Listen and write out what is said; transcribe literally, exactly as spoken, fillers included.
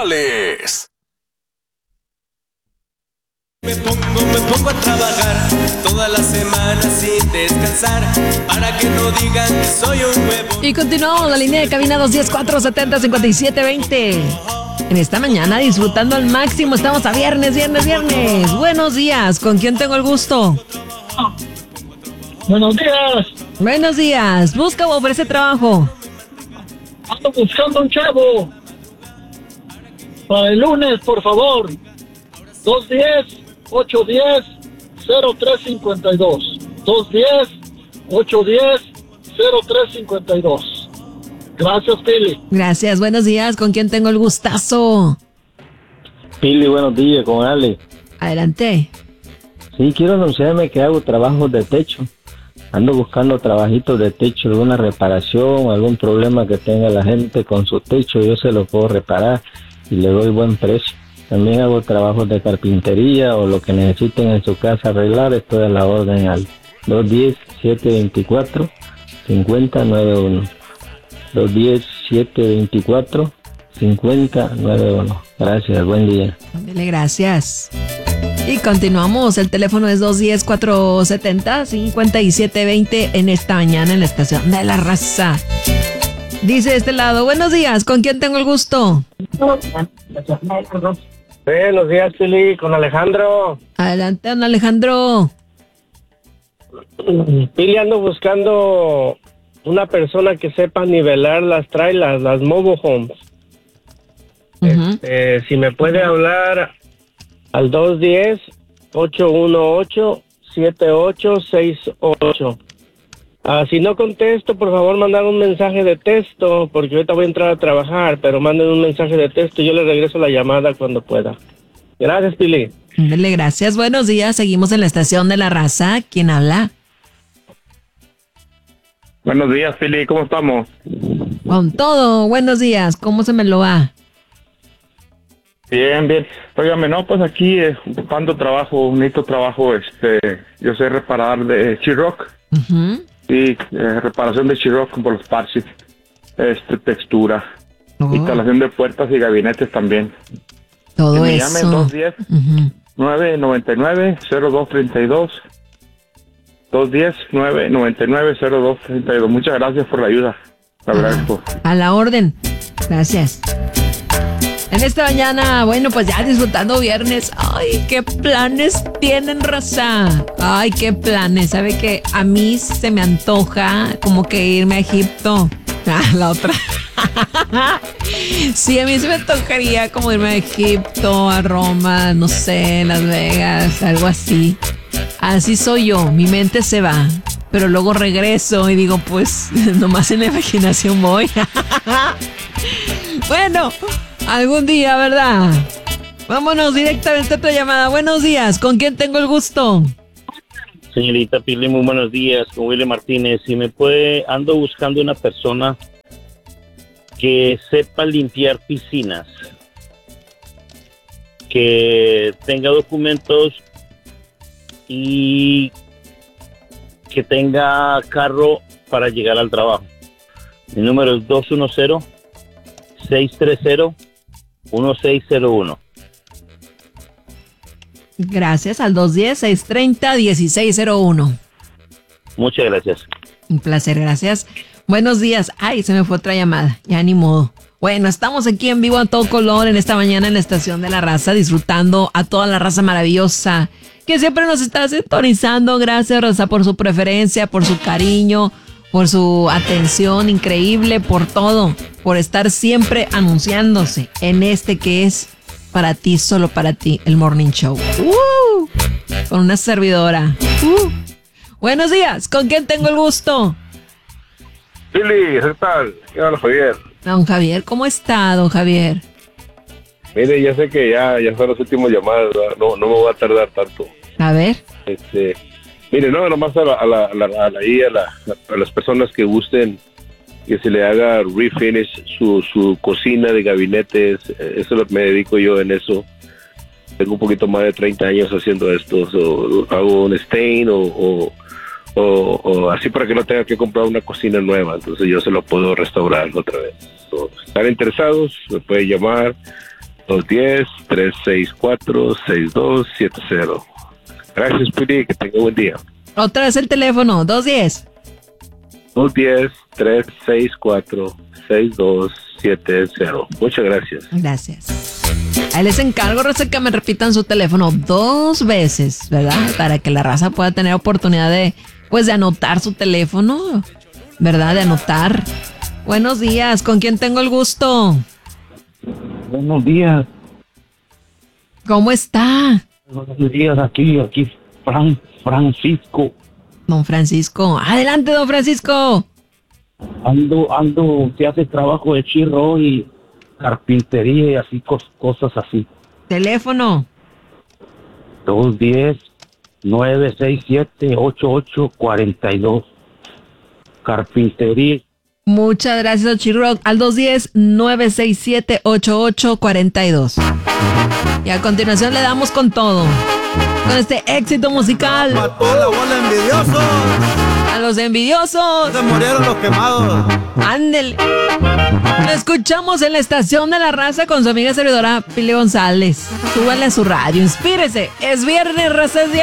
González. Me pongo, me pongo a trabajar toda la semana sin descansar para que no digan que soy un huevo. Y continuamos la línea de cabina dos uno cero, cuatro siete cero, cinco siete dos cero. En esta mañana disfrutando al máximo, estamos a viernes, viernes, viernes. Buenos días, ¿con quién tengo el gusto? Buenos días. Buenos días, busca o ofrece trabajo. Ando buscando un chavo. Para el lunes, por favor. dos uno cero, ocho uno cero, cero tres cinco dos. dos uno cero, ocho uno cero, cero tres cinco dos. Gracias, Pili. Gracias, buenos días, ¿con quién tengo el gustazo? Pili, buenos días, con Ale. Adelante. Sí, quiero anunciarme que hago trabajos de techo. Ando buscando trabajitos de techo, alguna reparación, algún problema que tenga la gente con su techo, yo se lo puedo reparar y le doy buen precio. También hago trabajos de carpintería o lo que necesiten en su casa arreglar, estoy a la orden al dos uno cero, siete dos cuatro, cinco cero nueve uno. dos uno cero, siete dos cuatro, cinco cero nueve uno. Gracias, buen día. Dale, gracias. Y continuamos, el teléfono es dos uno cero, cuatro siete cero, cinco siete dos cero en esta mañana en la estación de La Raza. Dice de este lado, buenos días, ¿con quién tengo el gusto? Buenos días, Pili, con Alejandro. Adelante, don Alejandro. Pili, ando buscando una persona que sepa nivelar las trailers, las mobile homes. Uh-huh. Este, si me puede hablar al dos uno cero, ocho uno ocho, siete ocho seis ocho. Ah, si no contesto, por favor, mandar un mensaje de texto, porque ahorita voy a entrar a trabajar, pero manden un mensaje de texto y yo le regreso la llamada cuando pueda. Gracias, Pili. Dele, gracias. Buenos días. Seguimos en la estación de La Raza. ¿Quién habla? Buenos días, Pili. ¿Cómo estamos? Con todo. Buenos días. ¿Cómo se me lo va? Bien, bien. Óigame, no, pues aquí eh, ocupando trabajo, necesito trabajo, este, yo sé reparar de Chiroc. Uh-huh. Sí, eh, reparación de Chiroc por los parches, este, textura, oh. Instalación de puertas y gabinetes también. Todo que me eso. llamen dos uno cero, nueve nueve nueve, cero dos tres dos. dos uno cero, nueve nueve nueve, cero dos tres dos. Muchas gracias por la ayuda. La agradezco. A la orden. Gracias. En esta mañana, bueno, pues ya disfrutando viernes. Ay, qué planes tienen, raza. Ay, qué planes. ¿Sabe qué? A mí se me antoja como que irme a Egipto. Ah, la otra. Sí, a mí se me antojaría como irme a Egipto, a Roma, no sé, Las Vegas, algo así. Así soy yo, mi mente se va. Pero luego regreso y digo, pues, nomás en la imaginación voy. Bueno, algún día, ¿verdad? Vámonos directamente a otra llamada. Buenos días, ¿con quién tengo el gusto? Señorita Pili, muy buenos días, con Willy Martínez. Si me puede, ando buscando una persona que sepa limpiar piscinas, que tenga documentos y que tenga carro para llegar al trabajo. Mi número es dos uno cero, seis tres cero, uno seis cero uno. Gracias al dos uno cero, seis tres cero, uno seis cero uno. Muchas gracias. Un placer, gracias. Buenos días. Ay, se me fue otra llamada. Ya ni modo. Bueno, estamos aquí en vivo a todo color en esta mañana en la estación de La Raza, disfrutando a toda la raza maravillosa que siempre nos está sintonizando. Gracias, Raza, por su preferencia, por su cariño, por su atención increíble, por todo, por estar siempre anunciándose en este que es para ti, solo para ti, el Morning Show. ¡Uh! Con una servidora. ¡Uh! Buenos días, ¿con quién tengo el gusto? Pili, ¿qué tal? ¿Qué tal, Javier? Don Javier, ¿cómo está, don Javier? Mire, ya sé que ya, ya son las últimas llamadas, no, no me voy a tardar tanto. A ver. Este, mire, no, nomás a, la, a, la, a, la, a, la, a, la, a las personas que gusten que se le haga refinish su, su cocina de gabinetes, eso es lo que me dedico yo en eso. Tengo un poquito más de treinta años haciendo esto, so, hago un stain o, o, o, o así para que no tenga que comprar una cocina nueva, entonces yo se lo puedo restaurar otra vez. So, si están interesados, me pueden llamar dos uno cero, tres seis cuatro, seis dos siete cero. Gracias, Pili, que tenga buen día. Otra vez el teléfono, dos uno cero. dos uno cero, tres seis cuatro, seis dos siete cero. Muchas gracias. Gracias. Ahí les encargo, raza, que me repitan su teléfono dos veces, ¿verdad? Para que la raza pueda tener oportunidad de, pues, de anotar su teléfono, ¿verdad? De anotar. Buenos días, ¿con quién tengo el gusto? Buenos días. ¿Cómo está? Buenos días, aquí, aquí, Fran, Francisco. Don Francisco. Adelante, don Francisco. Ando, ando, se hace trabajo de chirro y carpintería y así, cos, cosas así. Teléfono. dos uno cero, nueve seis siete, ocho ocho cuatro dos. Carpintería. Muchas gracias, Chiroc. Al dos uno cero, nueve seis siete, ocho ocho cuatro dos. Y a continuación le damos con todo. Con este éxito musical. A toda la bola envidiosos. A los envidiosos. Se murieron los quemados. Ándele. Lo escuchamos en la estación de la raza con su amiga servidora Pili González. Súbale a su radio, inspírese. Es viernes, raza, es viernes.